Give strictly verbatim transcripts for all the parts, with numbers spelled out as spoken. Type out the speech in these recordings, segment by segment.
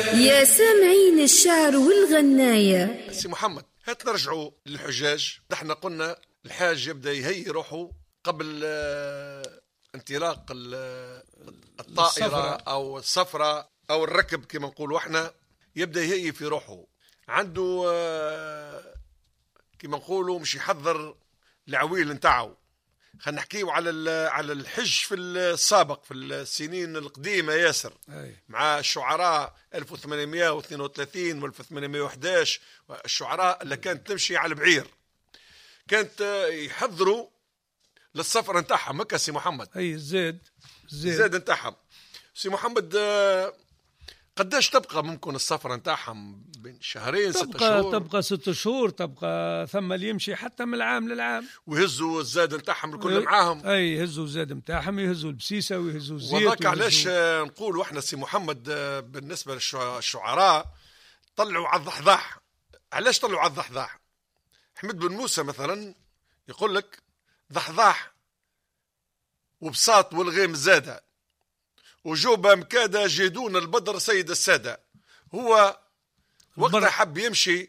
يا سامعين الشعر والغناية. سي محمد، هات نرجعوا للحجاج. نحن قلنا الحاج يبدأ يهيئ روحه قبل آه انطلاق الطائرة أو السفرة أو الركب كما نقولوا احنا. يبدأ يهيئ في روحه، عنده آه كما نقولوا مش يحضر العويل نتاعو. خلينا نحكيو على على الحج في السابق في السنين القديمه ياسر، مع الشعراء ألف وثمانمائة واثنين وثلاثين وألف وثمانمائة وأحد عشر، الشعراء اللي كانت تمشي على البعير كانت يحضروا للسفر نتاعهم. هكا سي محمد، اي زاد زاد, زاد نتاعهم. سي محمد، قداش تبقى ممكن السفر نتاعهم؟ بين شهرين ست شهور؟ تبقى ست شهور، تبقى ثم اللي يمشي حتى من العام للعام. ويهزوا الزاد نتاعهم الكل معاهم. اي يهزوا الزاد نتاعهم، يهزوا البسيسه ويهزوا الزيت. وذاك علاش نقولوا احنا سي محمد بالنسبه للشعراء طلعوا على الضحضاح. علاش طلعوا على الضحضاح؟ حمد بن موسى مثلا يقول لك ضحضاح وبساط والغيم زاده وجوبة مكادة جيدون البدر سيد السادة. هو وقتها حب يمشي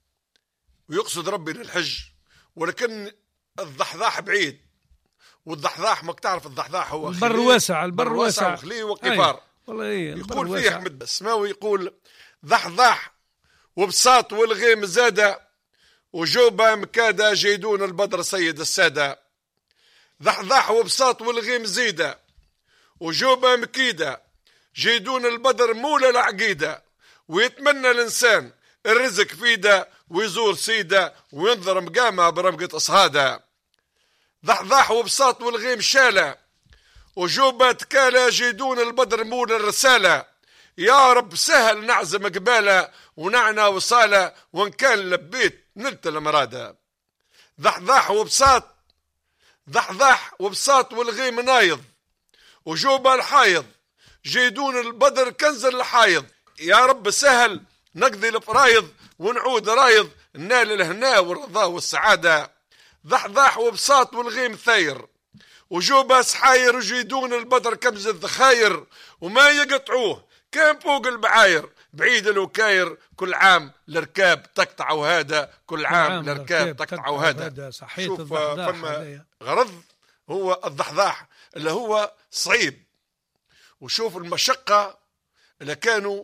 ويقصد ربي للحج، ولكن الضحضاح بعيد، والضحضاح ما تعرف الضحضاح هو البر واسع، البر واسع وخليه وقفار. والله إيه يقول فيه أحمد السماوي، يقول ضحضاح وبساط والغيم زادة وجوبة مكادة جيدون البدر سيد السادة. ضحضاح وبساط والغيم زيدة وجوبة مكيدة جيدون البدر مولى العقيدة. ويتمنى الإنسان الرزق فيدا ويزور سيدة وينظر مقامة برمقة إصهادة. ضحضاح وبساط والغيم شالة وجوبة تكالة جيدون البدر مولى الرسالة. يا رب سهل نعزم قبالة ونعنا وصالة وان كان لبيت نلت المرادة. ضحضاح وبساط ضحضاح وبساط والغيم نايض وجوبة الحايض جيدون البدر كنز الحايض. يا رب سهل نقضي الفرايض ونعود رايض نال الهنا والرضا والسعادة. ضحضاح وبساط والغيم ثاير وجوبة سحاير وجيدون البدر كنز الذخاير وما يقطعوه كان فوق البعاير بعيد الوكاير. كل عام الركاب تقطعوا هذا، كل عام الركاب تقطعوا هذا. شوف فما غرض هو الضحضاح اللي هو صعيب، وشوف المشقة اللي كانوا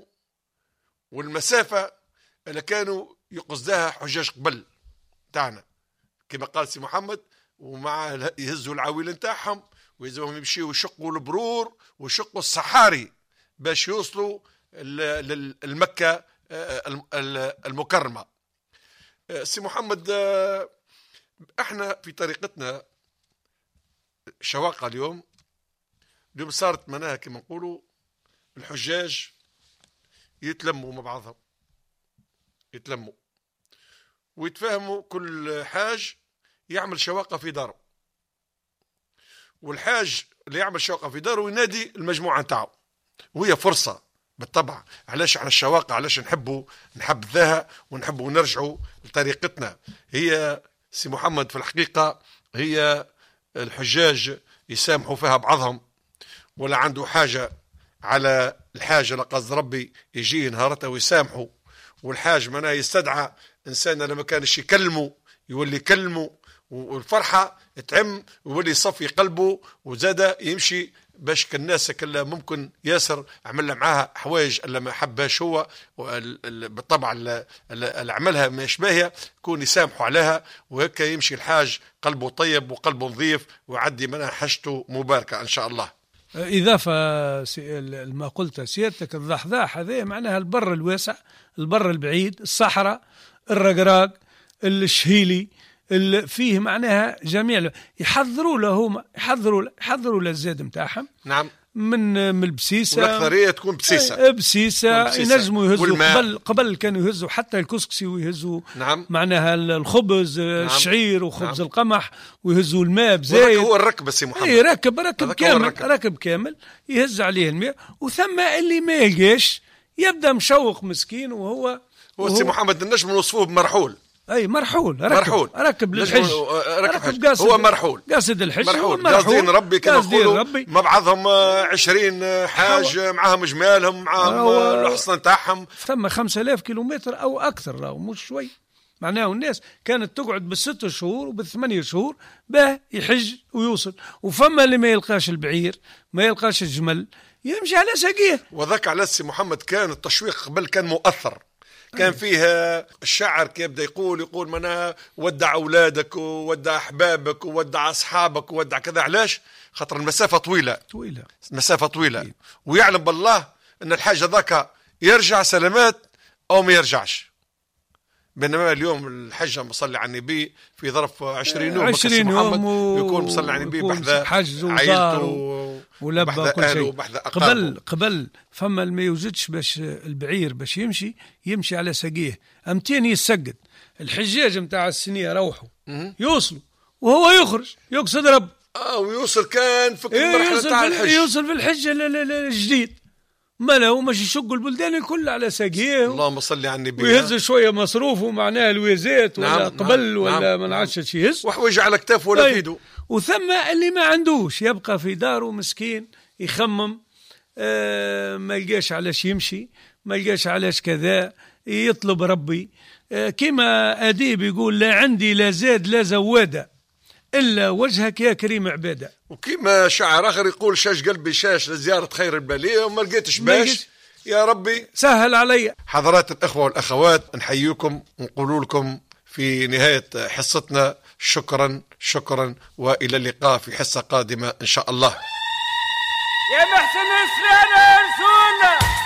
والمسافة اللي كانوا يقصدها حجاج قبل تاعنا كما قال سي محمد. ومع يهزوا العويل نتاعهم ويزوهم يمشيوا يشقوا البرور ويشقوا الصحاري باش يوصلوا للمكة المكرمة. سي محمد، احنا في طريقتنا شواقة اليوم اليوم صارت مناها كما نقولوا الحجاج يتلموا مع بعضهم، يتلموا ويتفاهموا، كل حاج يعمل شواقة في داره، والحاج اللي يعمل شواقة في داره ينادي المجموعة نتاعو، وهي فرصة بالطبع. علاش احنا الشواقة علاش نحبوا نحب ذاها ونحبوا نرجعوا لطريقتنا. هي سي محمد في الحقيقة هي الحجاج يسامحوا فيها بعضهم، ولا عنده حاجة على الحاجة لقصد ربي يجي نهارته ويسامحوا. والحاج معناه يستدعى إنسان لما كانش يكلمه يولي يكلمه، والفرحة تعم ويولي يصفي قلبه وزاد يمشي باش كالناس كلا ممكن ياسر عمل معاها حوايج اللي ما حباش هو بالطبع اللي عملها ما يشبهها يكون يسامحوا عليها، وهيك يمشي الحاج قلبه طيب وقلبه نظيف ويعدي منها حاجته مباركة إن شاء الله. إضافة ما قلت سيادتك، الضحضاح هذا معناها البر الواسع، البر البعيد، الصحراء، الرقراق، الشهيلي، فيه معناها جميع يحضروا له يحضروا يحضروا للزاد نتاعهم. نعم. من من البسيسه، والاكثريه تكون بسيسه بسيسه ينجموا يهزوا قبل قبل كانوا يهزوا حتى الكسكسي ويهزوا. نعم. معناها الخبز. نعم. الشعير وخبز. نعم. القمح ويهزوا الماء بزايد. هو الركب سي محمد. اي ركب ركب كامل ركب كامل يهز عليه الماء. وثم اللي ما يلقاش يبدا مشوق مسكين وهو هو سي محمد النجم نوصفوه بمرحول. اي مرحول ركب مرحول ركب للحج ركب قاصد هو مرحول قاصد الحج مرحول قاصدين ربي كما يقولوا مع بعضهم عشرين حاج معاهم جمالهم معاهم الحصن نتاعهم ثم خمسة آلاف كيلومتر او اكثر راهو مش شوي معناه الناس كانت تقعد بالست شهور وبالثمانية شهور باه يحج ويوصل وفما اللي ما يلقاش البعير ما يلقاش الجمل يمشي على ساقيه وذاك على سي محمد كان التشويق قبل كان مؤثر كان فيه الشاعر كي يبدا يقول يقول منا ودع اولادك وودع احبابك وودع اصحابك وودع كذا علاش خاطر المسافه طويله طويله مسافه طويله ويعلم بالله ان الحاج ذاك يرجع سلامات او ما يرجعش بينما اليوم الحج مصلي على النبي في ظرف عشرين يوم عشرين يوم و... يكون مصلي على النبي بحذا عائلته ولبى كل شيء قبل قبل فما ما يوجدش باش البعير باش يمشي يمشي على ساقيه أمتين يسجد الحجاج متاع السنية روحوا يوصلوا وهو يخرج يقصد رب اه ويوصل كان في المرحلة تاع الحج يوصل في الحج الجديد ما له مش يشق البلدان الكل على ساقيه اللهم صل على النبي ويهز شويه مصروفه معناه الويزات ولا نعم قبل نعم ولا نعم ما نعرفش يهز وحويج على كتافه ولا في يده وثم اللي ما عندوش يبقى في داره مسكين يخمم آه ما يلقاش علاش يمشي ما يلقاش علاش كذا يطلب ربي آه كما أديب يقول لا عندي لا زاد لا زواده إلا وجهك يا كريم عبادة وكما شاعر آخر يقول شاش قلبي شاش لزيارة خير البلية وما لقيتش باش يا ربي سهل علي. حضرات الأخوة والأخوات نحييكم ونقول لكم في نهاية حصتنا شكرا شكرا وإلى اللقاء في حصة قادمة إن شاء الله. يا محسن السلام رسولنا